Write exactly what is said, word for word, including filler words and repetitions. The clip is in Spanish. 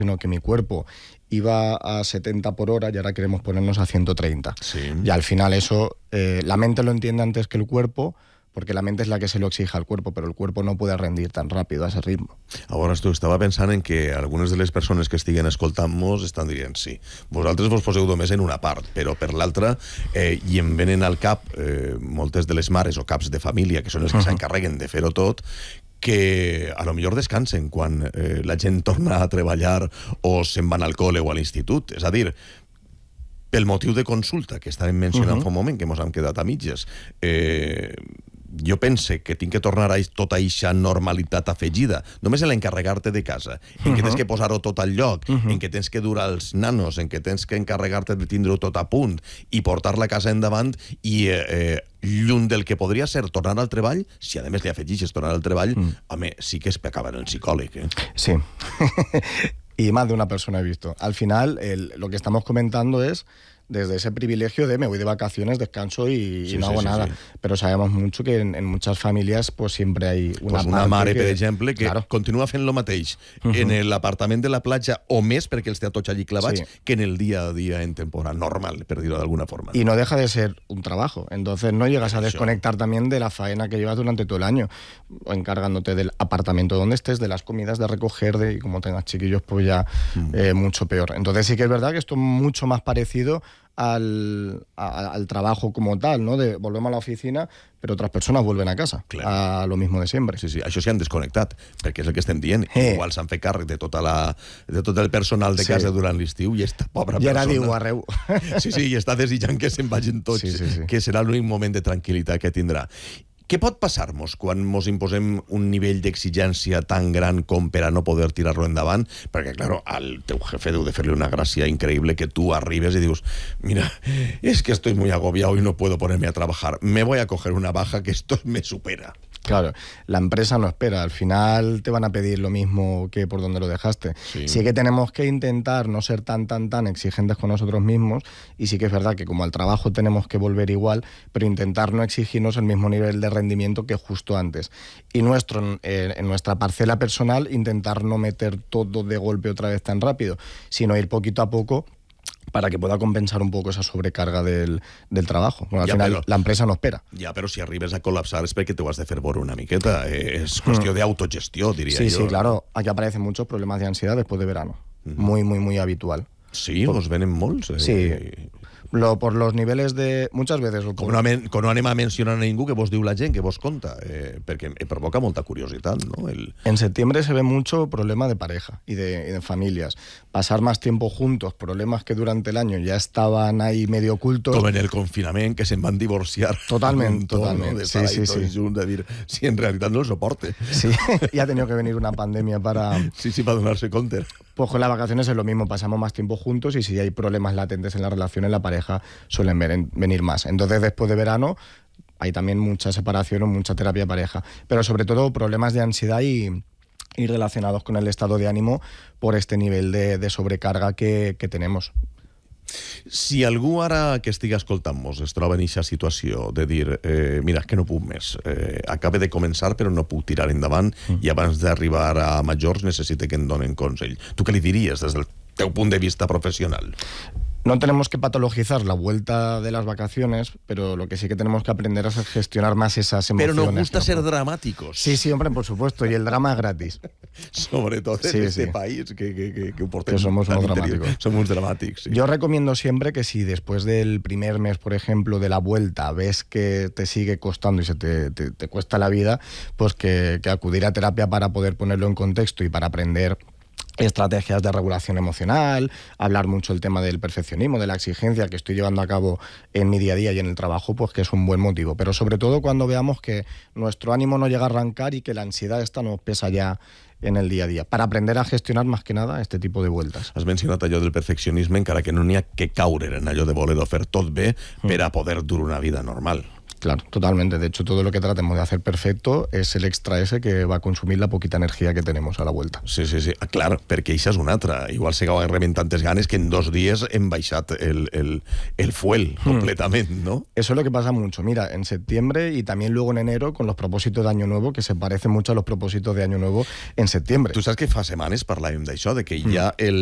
sino que mi cuerpo iba a setenta por hora y ahora queremos ponernos a ciento treinta. Sí. Y al final eso, eh, la mente lo entiende antes que el cuerpo, porque la mente és la que se lo exige al cuerpo, però el cuerpo no puede rendir tan ràpid a ese ritmo. Llavors, tu estava pensant en que algunes de les persones que estiguen escoltant-nos estan dient sí, vosaltres vos poseu només en una part, però per l'altra, eh, i em venen al cap eh, moltes de les mares o caps de família, que són els que uh-huh. s'encarreguen de fer-ho tot, que a lo millor descansen quan eh, la gent torna a treballar o se'n van al col·le o a l'institut. És a dir, pel motiu de consulta que estàvem mencionant uh-huh. fa un moment, que mos hem quedat a mitges, eh, jo pense que tinc que tornar a tota eixa normalitat afegida, només en l'encarregar-te de casa, en què tens que posar-ho tot al lloc, en què tens que durar els nanos, en què tens que encarregar-te de tindre-ho tot a punt i portar la casa endavant i eh, lluny del que podria ser tornar al treball, si a més li afegixes tornar al treball, mm. home, sí que es pecava en el psicòleg. Eh? Sí. Y más de una persona he visto. Al final, el, lo que estamos comentando es desde ese privilegio de me voy de vacaciones, descanso y, sí, y no sí, hago sí, nada. Sí. Pero sabemos mucho que en, en muchas familias pues siempre hay una, pues una mare, que, per exemple, que claro. continua fent lo mateix uh-huh. en l'apartament de la platja o més, perquè els té a tots allí clavats, sí. que en el día a día en temporada normal, per dir-ho d'alguna forma. Y no deja de ser un trabajo. Entonces no llegas a desconectar también de la faena que llevas durante todo el año, o encargándote del apartamento donde estés, de las comidas, de recoger, de, y como tengas chiquillos, pues ya uh-huh. eh, mucho peor. Entonces sí que es verdad que esto es mucho más parecido Al, a, al trabajo como tal, ¿no? De volvemos a la oficina, però otras personas vuelven a casa, claro. a lo mismo de siempre. Sí, sí, això s'hi han desconnectat, perquè és el que estem dient. Eh. Igual s'han fet càrrec de, tota la, de tot el personal de casa sí. durant l'estiu i esta pobra I persona... ara diu arreu. Sí, sí, i està desitjant que se'n vagin tots, sí, sí, sí. que serà l'únic moment de tranquil·litat que tindrà. Què pot passar-nos quan mos imposem un nivell d'exigència tan gran com per a no poder tirar-lo endavant? Perquè, claro, al teu jefe deu de fer-li una gràcia increïble que tu arribes i dius mira, es que estoy muy agobiado y no puedo ponerme a trabajar. Me voy a coger una baja que esto me supera. Claro, la empresa no espera. Al final te van a pedir lo mismo que por donde lo dejaste. Sí. sí que tenemos que intentar no ser tan, tan, tan exigentes con nosotros mismos y sí que es verdad que como al trabajo tenemos que volver igual, pero intentar no exigirnos el mismo nivel de rendimiento que justo antes. Y nuestro, eh, en nuestra parcela personal, intentar no meter todo de golpe otra vez tan rápido, sino ir poquito a poco para que pueda compensar un poco esa sobrecarga del, del trabajo. Bueno, al ja, final però, la empresa no espera. Ja, però si arribes a col·lapsar és perquè te ho has de fer veure una miqueta. Eh, és qüestió mm. d'autogestió, diria sí, jo. Sí, sí, claro. Aquí aparecen muchos problemas de ansiedad después de verano. Mm. Muy, muy, muy habitual. Sí, Por, nos venen molts. Eh? Sí. Lo, por los niveles de... Muchas veces... Com no, com no anem a mencionar a ningú que vos diu la gent, que vos conta, eh, perquè provoca molta curiositat, ¿no? El... En septiembre se ve mucho problema de pareja y de, y de familias. Pasar más tiempo juntos, problemas que durante el año ya estaban ahí medio ocultos. Com en el confinament, que se'n van divorciar. Totalment, montón, totalment. ¿no? De sí, sí, sí. Junts, de dir, si en realitat no el soporte. Sí, y ha tenido que venir una pandemia para... Sí, sí, para donarse cuenta. Pues con las vacaciones es lo mismo, pasamos más tiempo juntos y si hay problemas latentes en la relación, en la pareja, suelen ver, venir más. Entonces, después de verano, hay también mucha separación o mucha terapia de pareja. Pero sobre todo problemas de ansiedad y, y relacionados con el estado de ánimo por este nivel de, de sobrecarga que, que tenemos. Si algú ara que estigui escoltant-nos es troba en aquesta situació de dir eh, mira, que no puc més, eh, acabe de començar però no puc tirar endavant mm. i abans d'arribar a majors necessite que em donen consell, tu què li diries des del teu punt de vista profesional? No tenemos que patologizar la vuelta de las vacaciones, pero lo que sí que tenemos que aprender es a gestionar más esas emociones. Pero nos gusta ¿no? ser dramáticos. Sí, sí, hombre, por supuesto, y el drama es gratis. Sobre todo en sí, este sí. país que, que, que, que, portem que somos unos dramáticos. Somos dramáticos, sí. Yo recomiendo siempre que si después del primer mes, por ejemplo, de la vuelta, ves que te sigue costando y se te, te, te cuesta la vida, pues que, que acudir a terapia para poder ponerlo en contexto y para aprender estrategias de regulación emocional, hablar mucho el tema del perfeccionismo, de la exigencia que estoy llevando a cabo en mi día a día y en el trabajo, pues que es un buen motivo. Pero sobre todo cuando veamos que nuestro ánimo no llega a arrancar y que la ansiedad esta nos pesa ya en el día a día, para aprender a gestionar más que nada este tipo de vueltas. Has mencionat allò del perfeccionisme, encara que no n'hi ha que caure en allò de voler-ho fer tot bé per a poder dur una vida normal. Claro, totalmente. De hecho, todo lo que tratemos de hacer perfecto és el extra ese que va a consumir la poquita energia que tenemos a la vuelta. Sí, sí, sí. Clar, perquè això és una altra. Igual se acaben rebent tantes ganes que en dos días hem baixat el, el, el fuel completament, ¿no? Eso es lo que pasa mucho. Mira, en septiembre y también luego en enero con los propósitos de Año Nuevo, que se parecen mucho a los propósitos de Año Nuevo en septiembre. Tu saps que fa setmanes parlàvem d'això, de que ja el